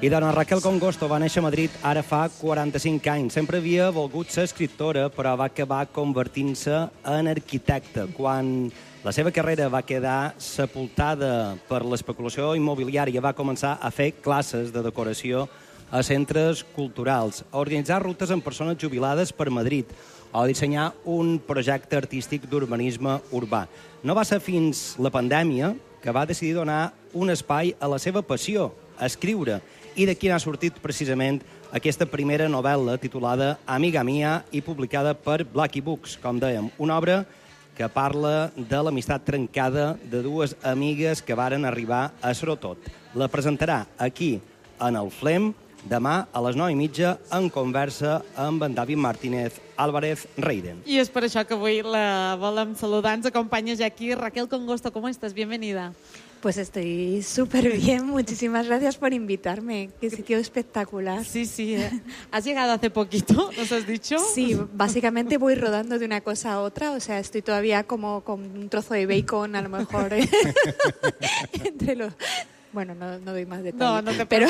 I dona Raquel Congosto va néixer a Madrid ara fa 45 anys. Sempre havia volgut ser escriptora, però va acabar convertint-se en arquitecta. Quan la seva carrera va quedar sepultada per l'especulació immobiliària, va començar a fer classes de decoració a centres culturals, a organitzar rutes amb persones jubilades per Madrid o a dissenyar un projecte artístic d'urbanisme urbà. No va ser fins la pandèmia que va decidir donar un espai a la seva passió, escriure, i d'aquí n'ha sortit precisament aquesta primera novel·la titulada Amiga Mia i publicada per Blackie Books, com dèiem, una obra que parla de l'amistat trencada de dues amigues que varen arribar a ser-ho tot. La presentarà aquí, en el Flem, demà a les 9:30 en conversa amb en David Martínez Álvarez Reiden. I és per això que avui la volem saludar. Ens acompanya ja aquí Raquel Congosto. ¿Cómo estás? Bienvenida. Pues estoy súper bien, muchísimas gracias por invitarme, qué sitio espectacular. Sí, sí. ¿Has llegado hace poquito, nos has dicho? Sí, básicamente voy rodando de una cosa a otra, o sea, estoy todavía como con un trozo de bacon, a lo mejor, entre los... Bueno, no doy más detalles. No te pero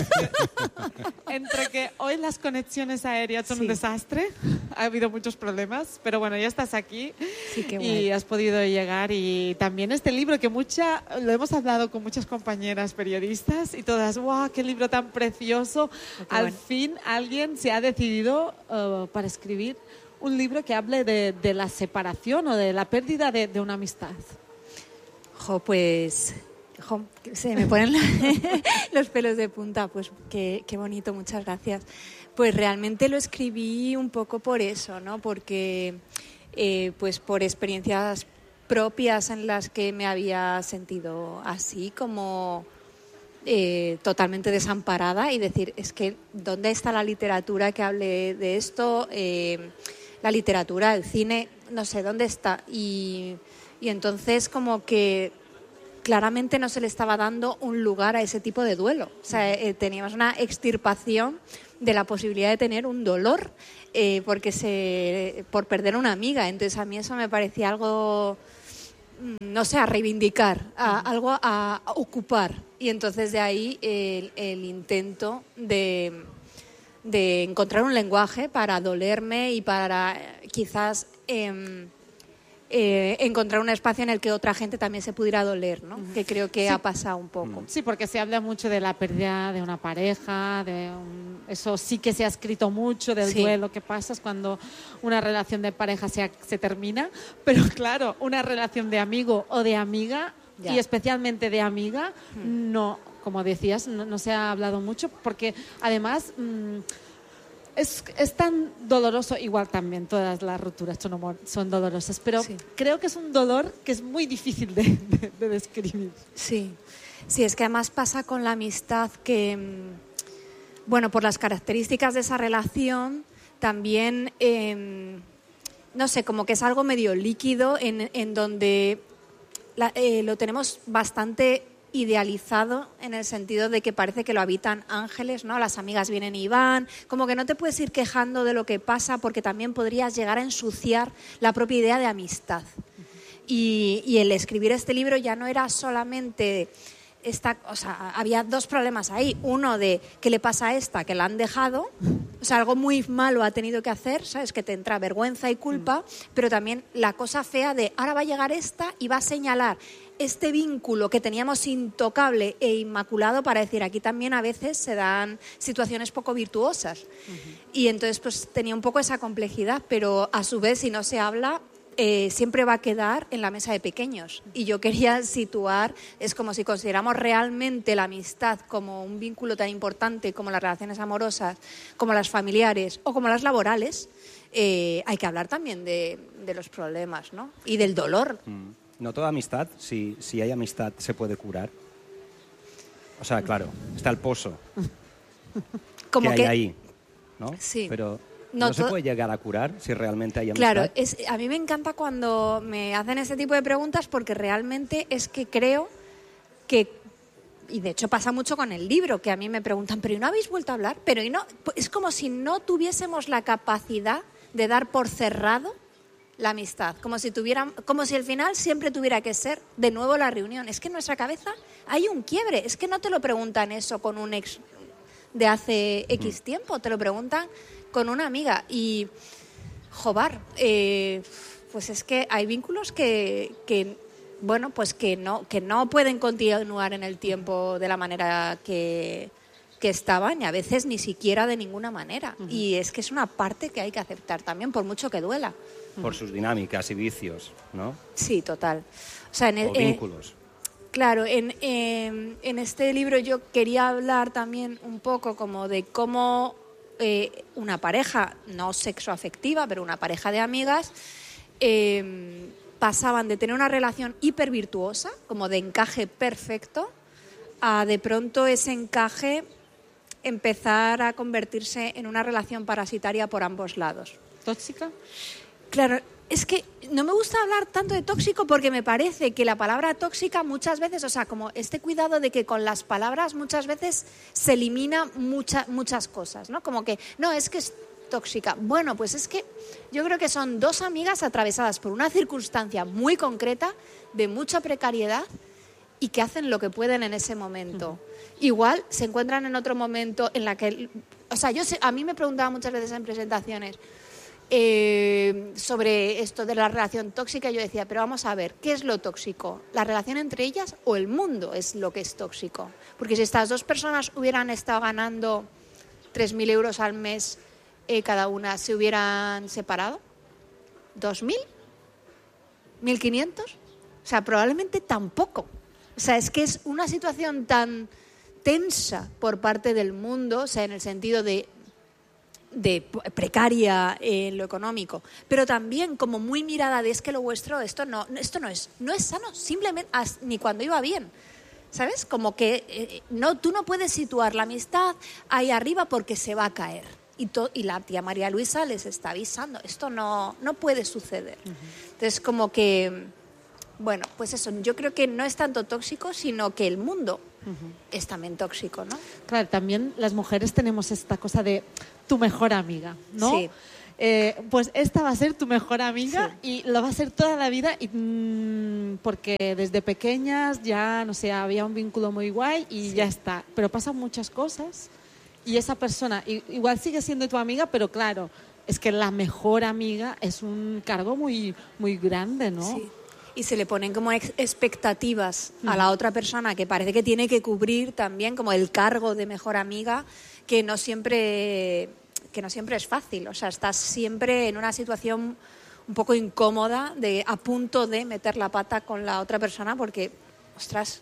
entre que hoy las conexiones aéreas son un desastre, ha habido muchos problemas, pero bueno, ya estás aquí y has podido llegar. Y también este libro que lo hemos hablado con muchas compañeras periodistas y todas, ¡wow, qué libro tan precioso! Al fin alguien se ha decidido para escribir un libro que hable de la separación o de la pérdida de una amistad. Se me ponen los pelos de punta, pues qué bonito, muchas gracias. Pues realmente lo escribí un poco por eso, ¿no? Porque pues por experiencias propias en las que me había sentido así, como totalmente desamparada, y decir, es que ¿dónde está la literatura que hable de esto? La literatura, el cine, no sé, ¿dónde está? Y entonces como que claramente no se le estaba dando un lugar a ese tipo de duelo. O sea, teníamos una extirpación de la posibilidad de tener un dolor por perder a una amiga. Entonces a mí eso me parecía algo, no sé, a reivindicar, algo a ocupar. Y entonces de ahí el intento de encontrar un lenguaje para dolerme y para quizás... encontrar un espacio en el que otra gente también se pudiera doler, ¿no? Que creo que ha pasado un poco. Sí, porque se habla mucho de la pérdida de una pareja, eso sí que se ha escrito mucho, del duelo que pasas cuando una relación de pareja se termina, pero claro, una relación de amigo o de amiga, y especialmente de amiga, no, como decías, no se ha hablado mucho, porque además... Es tan doloroso, igual también todas las rupturas son dolorosas, pero creo que es un dolor que es muy difícil de describir. Sí, es que además pasa con la amistad que, bueno, por las características de esa relación, también, no sé, como que es algo medio líquido en donde lo tenemos bastante idealizado, en el sentido de que parece que lo habitan ángeles, ¿no? Las amigas vienen y van, como que no te puedes ir quejando de lo que pasa, porque también podrías llegar a ensuciar la propia idea de amistad. Y el escribir este libro ya no era solamente o sea, había dos problemas ahí. Uno de qué le pasa a esta, que la han dejado, o sea, algo muy malo ha tenido que hacer, ¿sabes? Que te entra vergüenza y culpa, pero también la cosa fea de ahora va a llegar esta y va a señalar este vínculo que teníamos intocable e inmaculado para decir, aquí también a veces se dan situaciones poco virtuosas. Y entonces pues tenía un poco esa complejidad, pero a su vez, si no se habla, siempre va a quedar en la mesa de pequeños. Y yo quería situar, es como si consideramos realmente la amistad como un vínculo tan importante como las relaciones amorosas, como las familiares o como las laborales, hay que hablar también de los problemas, ¿no? Y del dolor. No toda amistad, si hay amistad, se puede curar. O sea, claro, está el pozo como que hay ahí, ¿no? Sí. Pero no se puede llegar a curar si realmente hay amistad. Claro, a mí me encanta cuando me hacen ese tipo de preguntas, porque realmente es que creo que, y de hecho pasa mucho con el libro, que a mí me preguntan, ¿pero y no habéis vuelto a hablar? Pero y no, es como si no tuviésemos la capacidad de dar por cerrado la amistad, como si el final siempre tuviera que ser de nuevo la reunión. Es que en nuestra cabeza hay un quiebre, es que no te lo preguntan eso con un ex de hace X tiempo, te lo preguntan con una amiga. Y, jobar, pues es que hay vínculos que bueno, pues que no pueden continuar en el tiempo de la manera que estaban, y a veces ni siquiera de ninguna manera. Y es que es una parte que hay que aceptar también, por mucho que duela. Por sus dinámicas y vicios, ¿no? Sí, total. O sea, o vínculos. Claro, en este libro yo quería hablar también un poco como de cómo una pareja, no sexoafectiva, pero una pareja de amigas, pasaban de tener una relación hipervirtuosa, como de encaje perfecto, a de pronto ese encaje empezar a convertirse en una relación parasitaria por ambos lados. ¿Tóxica? Claro, es que no me gusta hablar tanto de tóxico porque me parece que la palabra tóxica muchas veces, o sea, como este cuidado de que con las palabras muchas veces se elimina muchas cosas, ¿no? Como que, no, es que es tóxica. Bueno, pues es que yo creo que son dos amigas atravesadas por una circunstancia muy concreta, de mucha precariedad, y que hacen lo que pueden en ese momento. Igual se encuentran en otro momento en la que... O sea, a mí me preguntaban muchas veces en presentaciones sobre esto de la relación tóxica, y yo decía, pero vamos a ver, ¿qué es lo tóxico? ¿La relación entre ellas o el mundo es lo que es tóxico? Porque si estas dos personas hubieran estado ganando 3.000 euros al mes cada una, ¿se hubieran separado? ¿2.000? ¿1.500? O sea, probablemente tampoco. O sea, es que es una situación tan tensa por parte del mundo, o sea, en el sentido de precaria en lo económico, pero también como muy mirada de es que lo vuestro, esto no es sano, simplemente ni cuando iba bien, ¿sabes? Como que tú no puedes situar la amistad ahí arriba porque se va a caer. Y la tía María Luisa les está avisando, esto no puede suceder. Entonces, como que, bueno, pues eso, yo creo que no es tanto tóxico, sino que el mundo es también tóxico, ¿no? Claro, también las mujeres tenemos esta cosa de tu mejor amiga, ¿no? Sí. Pues esta va a ser tu mejor amiga, sí. y lo va a ser toda la vida, porque desde pequeñas ya, no sé, había un vínculo muy guay y Sí. ya está. Pero pasan muchas cosas y esa persona igual sigue siendo tu amiga, pero claro, es que la mejor amiga es un cargo muy, muy grande, ¿no? Sí. Y se le ponen como expectativas a la otra persona que parece que tiene que cubrir también como el cargo de mejor amiga, que no siempre es fácil. O sea, estás siempre en una situación un poco incómoda, a punto de meter la pata con la otra persona, porque, ostras,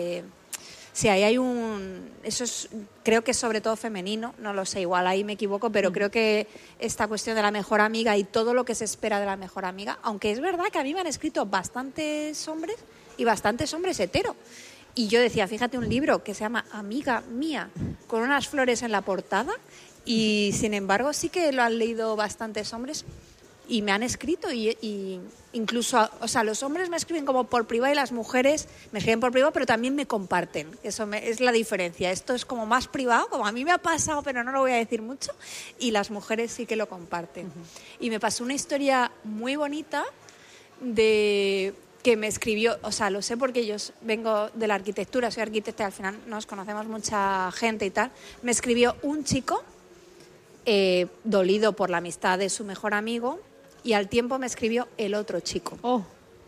si ahí hay eso es, creo que es sobre todo femenino, no lo sé, igual ahí me equivoco, pero creo que esta cuestión de la mejor amiga y todo lo que se espera de la mejor amiga, aunque es verdad que a mí me han escrito bastantes hombres y bastantes hombres hetero. Y yo decía, fíjate, un libro que se llama Amiga Mía, con unas flores en la portada, y sin embargo sí que lo han leído bastantes hombres y me han escrito, y incluso, o sea, los hombres me escriben como por privado y las mujeres me escriben por privado, pero también me comparten. Eso es la diferencia. Esto es como más privado, como a mí me ha pasado, pero no lo voy a decir mucho, y las mujeres sí que lo comparten. Y me pasó una historia muy bonita que me escribió, o sea, lo sé porque yo vengo de la arquitectura, soy arquitecta y al final nos conocemos mucha gente y tal. Me escribió un chico dolido por la amistad de su mejor amigo, y al tiempo me escribió el otro chico. Oh.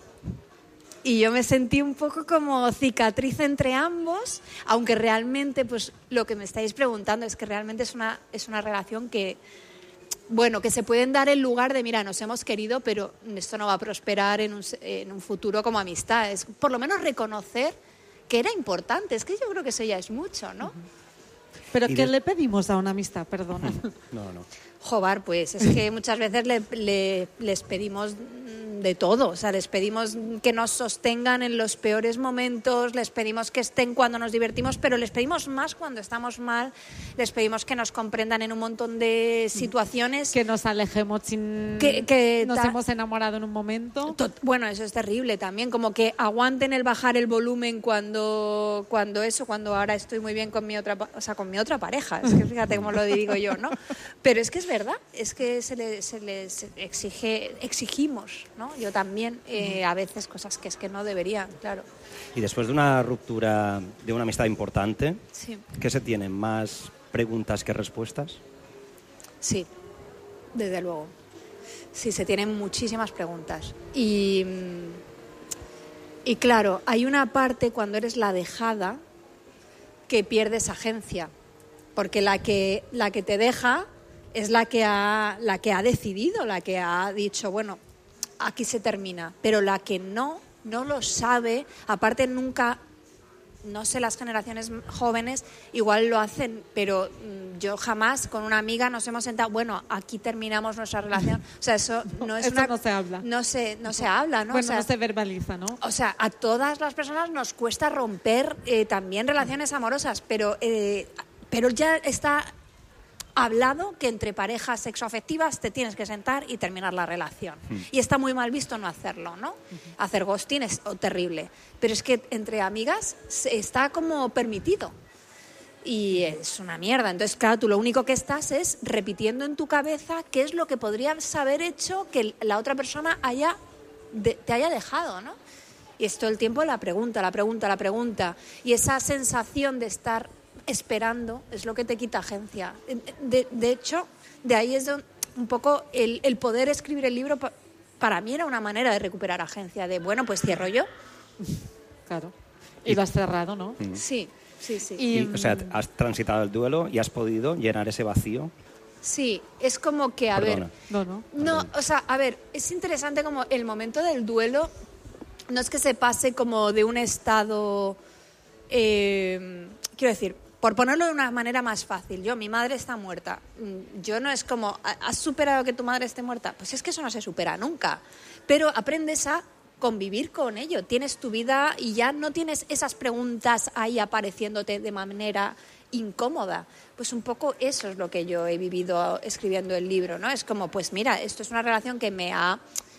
Y yo me sentí un poco como cicatriz entre ambos, aunque realmente, pues lo que me estáis preguntando es que realmente es una relación que, bueno, que se pueden dar en lugar de, mira, nos hemos querido, pero esto no va a prosperar en un futuro como amistad. Es por lo menos reconocer que era importante. Es que yo creo que eso ya es mucho, ¿no? ¿Pero qué le pedimos a una amistad? Perdona. No. Jobar, pues es que muchas veces les pedimos de todo, o sea, les pedimos que nos sostengan en los peores momentos, les pedimos que estén cuando nos divertimos, pero les pedimos más cuando estamos mal, les pedimos que nos comprendan en un montón de situaciones. Que nos alejemos sin... nos hemos enamorado en un momento. Bueno, eso es terrible también, como que aguanten el bajar el volumen cuando ahora estoy muy bien con mi otra pareja, es que fíjate cómo lo digo yo, ¿no? Pero es que es verdad, es que se les exigimos, ¿no? Yo también, a veces cosas que es que no deberían, claro. Y después de una ruptura de una amistad importante, Sí. ¿qué se tiene? ¿Más preguntas que respuestas? Sí, desde luego. Sí, se tienen muchísimas preguntas. Y claro, hay una parte cuando eres la dejada que pierdes agencia, porque la que te deja es la que ha decidido, la que ha dicho, bueno, aquí se termina. Pero la que no lo sabe, aparte nunca, no sé, las generaciones jóvenes igual lo hacen, pero yo jamás con una amiga nos hemos sentado, bueno, aquí terminamos nuestra relación. O sea, eso no es eso no se habla. No se habla, ¿no? Bueno, o sea, no se verbaliza, ¿no? O sea, a todas las personas nos cuesta romper también relaciones amorosas, pero ya está hablado que entre parejas sexoafectivas te tienes que sentar y terminar la relación. Y está muy mal visto no hacerlo, ¿no? Hacer ghosting es terrible. Pero es que entre amigas está como permitido. Y es una mierda. Entonces, claro, tú lo único que estás es repitiendo en tu cabeza qué es lo que podrías haber hecho que la otra persona te haya dejado, ¿no? Y es todo el tiempo la pregunta. Y esa sensación de estar esperando es lo que te quita agencia. De hecho, de ahí es un poco el poder escribir el libro. Para mí era una manera de recuperar agencia, de bueno, pues cierro yo. Claro. Y lo has cerrado, ¿no? Sí. Y, o sea, has transitado el duelo y has podido llenar ese vacío. Sí, es como que, Perdona. No, o sea, a ver, es interesante como el momento del duelo no es que se pase como de un estado, quiero decir, por ponerlo de una manera más fácil, mi madre está muerta. Yo no es como, ¿has superado que tu madre esté muerta? Pues es que eso no se supera nunca. Pero aprendes a convivir con ello. Tienes tu vida y ya no tienes esas preguntas ahí apareciéndote de manera incómoda. Pues un poco eso es lo que yo he vivido escribiendo el libro, ¿no? Es como, pues mira, esto es una relación que me ha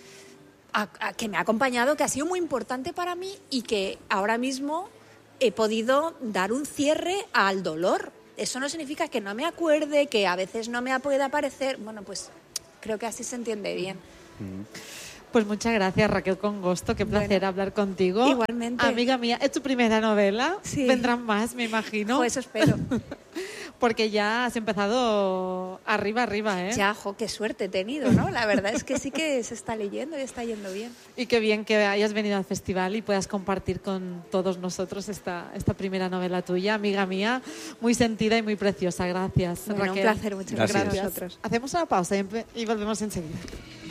acompañado, que ha sido muy importante para mí y que ahora mismo he podido dar un cierre al dolor. Eso no significa que no me acuerde, que a veces no me pueda aparecer. Bueno, pues creo que así se entiende bien. Pues muchas gracias, Raquel Congosto. Qué placer hablar contigo. Igualmente. Amiga mía, ¿es tu primera novela? Sí. Vendrán más, me imagino. Pues eso espero. Porque ya has empezado arriba, ¿eh? Ya, qué suerte he tenido, ¿no? La verdad es que sí que se está leyendo y está yendo bien. Y qué bien que hayas venido al festival y puedas compartir con todos nosotros esta primera novela tuya, amiga mía, muy sentida y muy preciosa. Gracias, Bueno, Raquel. un placer, muchas gracias a vosotros. Hacemos una pausa y volvemos enseguida.